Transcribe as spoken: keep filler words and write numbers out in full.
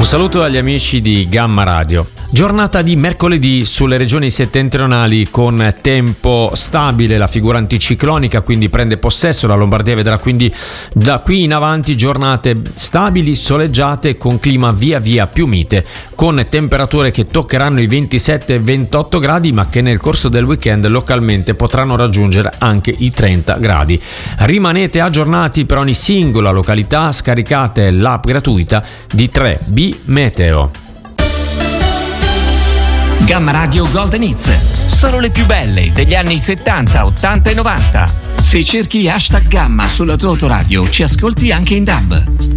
saluto agli amici di Gamma Radio. Giornata di mercoledì sulle regioni settentrionali con tempo stabile, la figura anticiclonica quindi prende possesso, la Lombardia vedrà quindi da qui in avanti giornate stabili, soleggiate con clima via via più mite, con temperature che toccheranno i ventisette ventotto gradi ma che nel corso del weekend localmente potranno raggiungere anche i trenta gradi. Rimanete aggiornati per ogni singola località, scaricate l'app gratuita di tre B Meteo. Gamma Radio Golden Hits, solo le più belle degli anni settanta, ottanta e novanta. Se cerchi hashtag Gamma sulla tua autoradio ci ascolti anche in D A B.